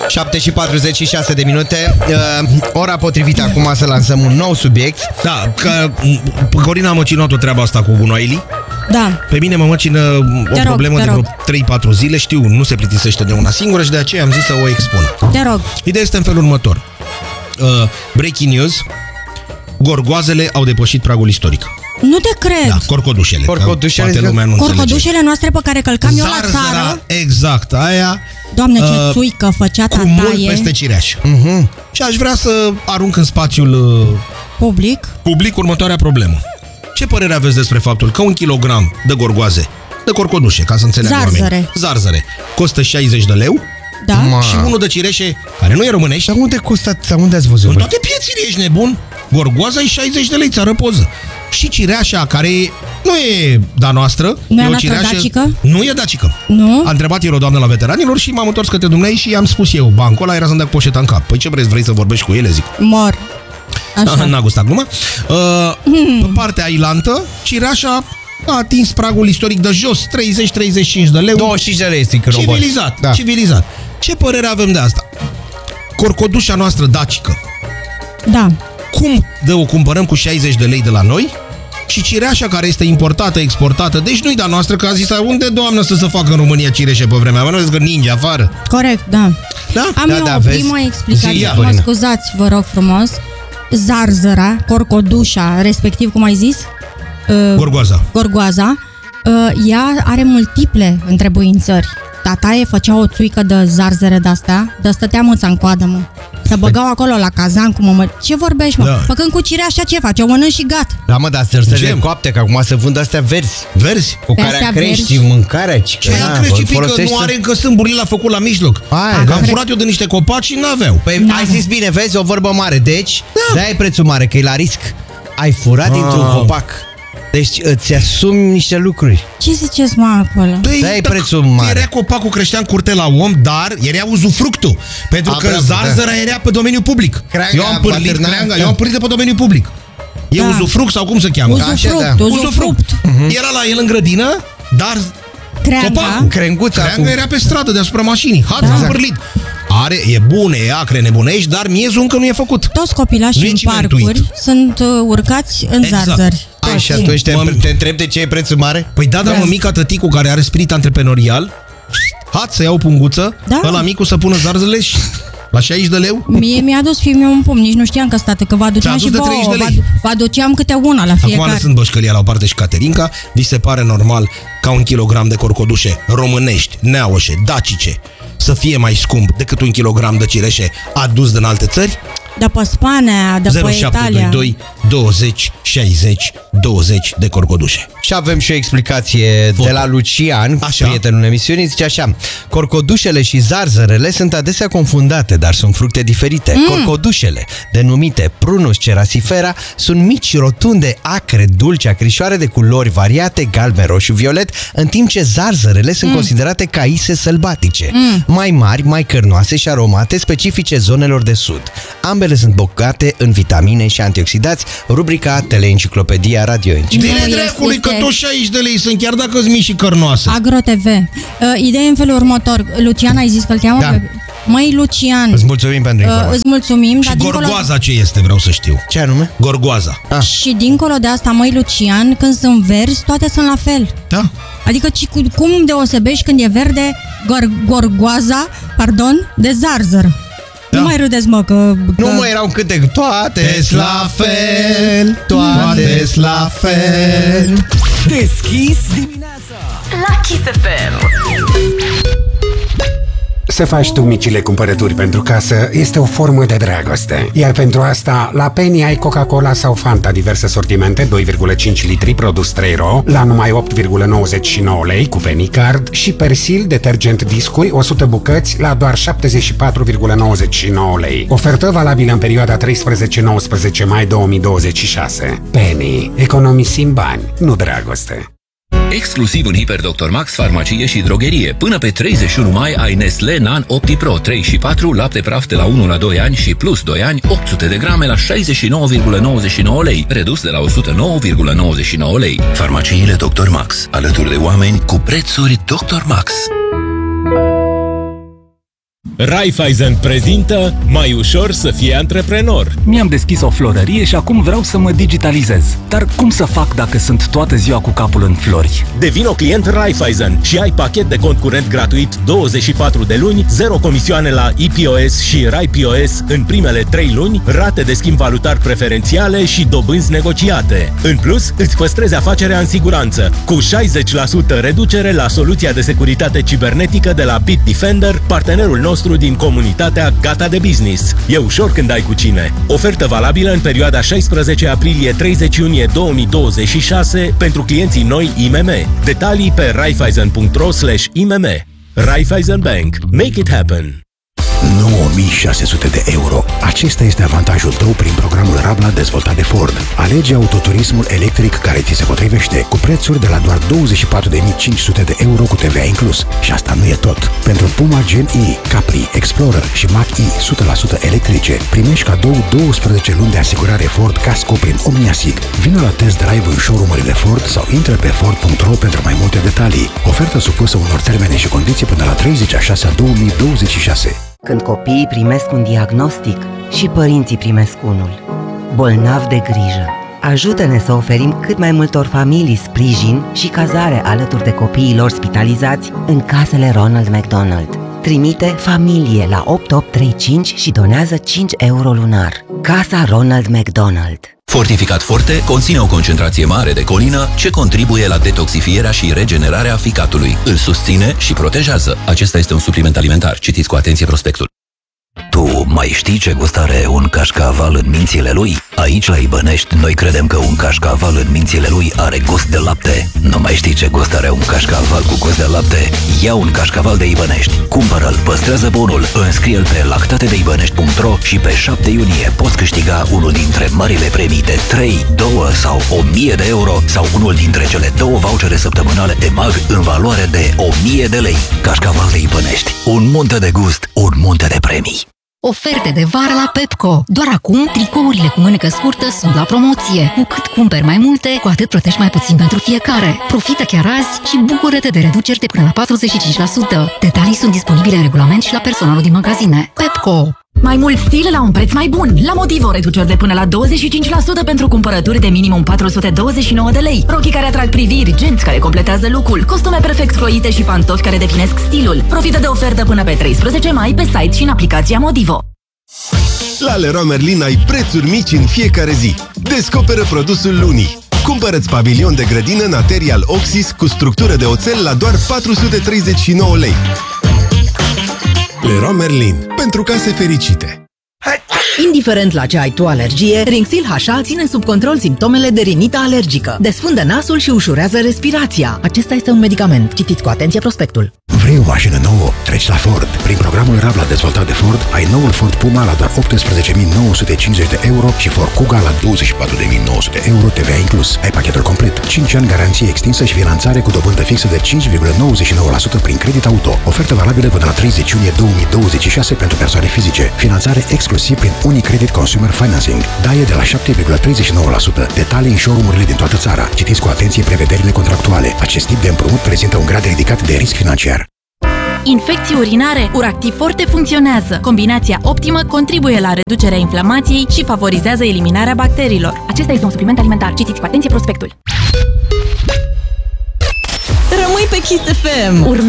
7 și 46 de minute. Ora potrivită acum să lansăm un nou subiect. Da, că Corina a măcinat o treaba asta cu gunoailii. Da. Pe mine mă măcină o problemă de vreo 3-4 zile. Știu, nu se plictisește de una singură și de aceea am zis să o expun. Te rog. Ideea este în felul următor. Breaking news. Gorgoazele au depășit pragul istoric. Nu te cred. Da, corcodușele. Corcodușele noastre pe care călcam eu la țară. Exact, aia. Doamne, ce țuică făcea tataie. Cu mult peste cireaș. Și aș vrea să arunc în spațiul public următoarea problemă. Ce părere aveți despre faptul că 1 kilogram de gorgoaze, de corcodușe, ca să înțeleagă oamenii, zarzăre, costă 60 de lei? Da. Și unul de cireșe, care nu e românești. Dar unde costă? Unde ați văzut? În toate piețile, ești nebun? Gorgoaza e 60 de lei, ți-ară poză. Și cireașa, care nu e de-a noastră, nu e o cireașă dacică? Nu e dacică. Nu? A întrebat ieri o doamnă la veteranilor și m-am întors către dumneai și i-am spus eu, bancul ăla era să-mi dea poșeta în cap. Păi ce vrei să vorbești cu ele, zic? Mor. Așa. N-a gustat gluma. Pe partea ailantă, cireașa a atins pragul istoric de jos, 30-35 de lei. 25 de lei, stric robot. Civilizat, da. Civilizat. Ce părere avem de asta? Corcodușa noastră dacică. Da. Cum o cumpărăm cu 60 de lei de la noi? Și cireașa care este importată, exportată, deci nu-i de-a noastră, că a zis, unde, doamnă, să se facă în România cireșe pe vremea mea? Nu vezi că ninge afară? Corect, da. Da? Am eu o primă explicație, mă scuzați, vă rog frumos. Zarzăra, corcodușa, respectiv, cum ai zis? Gorgoaza, ea are multiple întrebuințări. Tataie făcea o țuică de zarzere de-astea, de stătea mâța în coadă, mă. Să băgau acolo la cazan cu mămări. Ce vorbești, mă? Da. Făcând cu cireașa ce faci? O mănânci și gat. Da, mă, dar zarzările coapte, că acum se vând astea verzi. Verzi? Cu care crești mâncarea. Ce crești, pică, nu are încă sâmburile la făcut la mijloc. Că am furat eu de niște copaci și n-aveau. Păi ai zis bine, vezi, o vorbă mare. Deci, de-aia e prețul mare, că e la risc. Ai furat dintr-un copac. Deci îți asumi niște lucruri. Ce ziceți, mă, acolo? Da-i prețul mare. Era copacul, creștea în curte la om, dar era uzufructul. Pentru că zarzăra era pe domeniul public. Eu am pârlit de pe domeniul public. E uzufruct sau cum se cheamă? Uzufruct. Era la el în grădină, dar crenguța era pe stradă deasupra mașinii. Am pârlit. E bune, e acre, nebunești, dar miezul încă nu e făcut. Toți copilașii în parcuri sunt urcați în zarzări. Și atunci te întreb de ce e prețul mare? Păi da, mămica tăticul care are spirit antreprenorial, să iau punguță, ăla micu să pună zarzele și la 60 de lei? Mie mi-a adus fiul meu un pumn, nici nu știam că state, că vă aduceam și vouă, vă aduceam câte una la fiecare. Acum lăsând bășcălia la o parte și Caterinca, vi se pare normal ca 1 kilogram de corcodușe românești, neaușe, dacice, să fie mai scump decât 1 kilogram de cireșe adus din alte țări? De pe Spania, de pe Italia. 0722 20 60 20 de corcodușe. Și avem și o explicație de la Lucian, prietenul emisiunii, zice așa: corcodușele și zarzărele sunt adesea confundate, dar sunt fructe diferite. Corcodușele, denumite Prunus cerasifera, sunt mici, rotunde, acre, dulci, acrișoare de culori variate, galben, roșu, violet, în timp ce zarzărele sunt considerate caise sălbatice, mai mari, mai cărnoase și aromate, specifice zonelor de sud. Ambele sunt bogate în vitamine și antioxidați. Rubrica Teleenciclopedia Radio. Bine, dracului, că tot 60 de lei sunt, chiar dacă sunt mici și cărnoase. Agro TV. Ideea în felul următor. Lucian, ai zis că îl cheamă? Da. Măi, Lucian. Îți mulțumim pentru informație. Îți mulțumim. Și gorgoaza ce este, vreau să știu. Ce anume? Gorgoaza. Și dincolo de asta, măi, Lucian, când sunt verzi, toate sunt la fel. Da. Adică cum deosebești când e verde gorgoaza, de zarzăr? Nu mai râdeți, mă, că... Nu, mă, era un cântec. Toate-s la fel, toate-s la fel. Deschis dimineața la Kiss FM. Să faci tu micile cumpărături pentru casă este o formă de dragoste. Iar pentru asta, la Penny ai Coca-Cola sau Fanta, diverse sortimente, 2,5 litri, produs 3 ro, la numai 8,99 lei cu Penny Card, și Persil, detergent discuri, 100 bucăți, la doar 74,99 lei. Ofertă valabilă în perioada 13-19 mai 2026. Penny. Economisim bani, nu dragoste. Exclusiv în Hiper Dr. Max, farmacie și drogherie. Până pe 31 mai ai Nestlé Nan OptiPro 3 și 4, lapte praf de la 1 la 2 ani și plus 2 ani, 800 de grame la 69,99 lei, redus de la 109,99 lei. Farmaciile Dr. Max, alături de oameni cu prețuri Dr. Max. Raiffeisen prezintă Mai ușor să fii antreprenor. Mi-am deschis o florărie și acum vreau să mă digitalizez. Dar cum să fac dacă sunt toată ziua cu capul în flori? Devino client Raiffeisen și ai pachet de cont curent gratuit 24 de luni, 0 comisioane la EPOS și RaiPOS în primele 3 luni, rate de schimb valutar preferențiale și dobânzi negociate. În plus, îți păstrezi afacerea în siguranță, cu 60% reducere la soluția de securitate cibernetică de la Bitdefender, partenerul nostru din comunitatea Gata de Business. E ușor când ai cu cine. Ofertă valabilă în perioada 16 aprilie-30 iunie 2026 pentru clienții noi IMM. Detalii pe raiffeisen.ro/IMM. Raiffeisen Bank. Make it happen! 9600 de euro. Acesta este avantajul tău prin programul Rabla dezvoltat de Ford. Alege autoturismul electric care ți se potrivește, cu prețuri de la doar 24.500 de euro cu TVA inclus. Și asta nu e tot. Pentru Puma Gen E, Capri, Explorer și Mach-E 100% electrice, primești cadou 12 luni de asigurare Ford Casco prin OmniaSig. Vino la test drive în showroom-urile Ford sau intră pe Ford.ro pentru mai multe detalii. Ofertă supusă unor termene și condiții până la 30/6/2026. Când copiii primesc un diagnostic și părinții primesc unul. Bolnav de grijă. Ajută-ne să oferim cât mai multor familii sprijin și cazare alături de copiii lor spitalizați în casele Ronald McDonald. Trimite familie la 8835 și donează 5 euro lunar. Casa Ronald McDonald. Fortificat Forte conține o concentrație mare de colină ce contribuie la detoxifierea și regenerarea ficatului. Îl susține și protejează. Acesta este un supliment alimentar. Citiți cu atenție prospectul. Tu mai știi ce gust are un cașcaval în mințile lui? Aici, la Ibănești, noi credem că un cașcaval în mințile lui are gust de lapte. Nu mai știi ce gust are un cașcaval cu gust de lapte? Ia un cașcaval de Ibănești, cumpără-l, păstrează bonul, înscrie-l pe lactatedeibănești.ro și pe 7 iunie poți câștiga unul dintre marile premii de 3, 2 sau 1000 de euro sau unul dintre cele 2 vouchere săptămânale EMAG în valoare de 1000 de lei. Cașcaval de Ibănești. Un munte de gust, un munte de premii. Oferte de vară la Pepco. Doar acum, tricourile cu mânecă scurtă sunt la promoție. Cu cât cumperi mai multe, cu atât plătești mai puțin pentru fiecare. Profită chiar azi și bucură-te de reduceri de până la 45%. Detalii sunt disponibile în regulament și la personalul din magazine. Pepco. Mai mult stil la un preț mai bun. La Motivo, reduceri de până la 25% pentru cumpărături de minimum 429 de lei. Rochii care atrag priviri, genți care completează look-ul, costume perfect croite și pantofi care definesc stilul. Profită de ofertă până pe 13 mai pe site și în aplicația Motivo. La Leroy Merlin ai prețuri mici în fiecare zi. Descoperă produsul lunii. Cumpără-ți pavilion de grădină Material Oxys cu structură de oțel la doar 439 lei. Leroy Merlin. Pentru case fericite. Indiferent la ce ai tu alergie, Rinxil HA ține sub control simptomele de rinită alergică. Desfundă nasul și ușurează respirația. Acesta este un medicament. Citiți cu atenție prospectul. Vrei o mașină nouă? Treci la Ford. Prin programul Rabla dezvoltat de Ford, ai noul Ford Puma la doar 18.950 de euro și Ford Kuga la 24.900 de euro TVA inclus. Ai pachetul complet. 5 ani garanție extinsă și finanțare cu dobândă fixă de 5,99% prin credit auto. Ofertă valabilă până la 30 iunie 2026 pentru persoane fizice. Finanțare exclusiv prin Unicredit Consumer Financing. Daie de la 7,39%. Detalii în showroom-urile din toată țara. Citiți cu atenție prevederile contractuale. Acest tip de împrumut prezintă un grad ridicat de risc financiar. Infecții urinare, Uractiv Forte funcționează. Combinația optimă contribuie la reducerea inflamației și favorizează eliminarea bacteriilor. Acesta este un supliment alimentar. Citiți cu atenție prospectul. Rămâi pe Kiss FM.